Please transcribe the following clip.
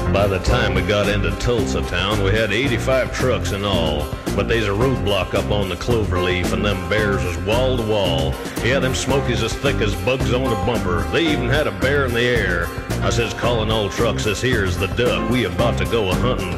By the time we got into Tulsa town, we had 85 trucks in all. But they's a roadblock up on the Cloverleaf, and them bears was wall to wall. Yeah, them smokies as thick as bugs on a bumper. They even had a bear in the air. I says, calling all trucks, this here's the duck. We about to go a-hunting